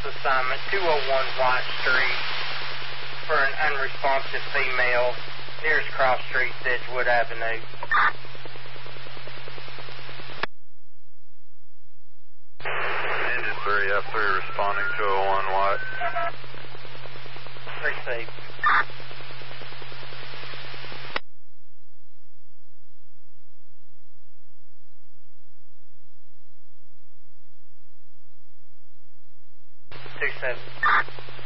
assignment, 201 White Street, for an unresponsive female, nearest cross street, Edgewood Avenue. Engine 3, F3 responding, 201 White. Received. Two seven.